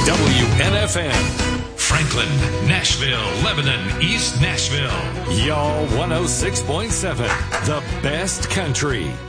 WNFM. Franklin, Nashville, Lebanon, East Nashville. Y'all 106.7, the best country.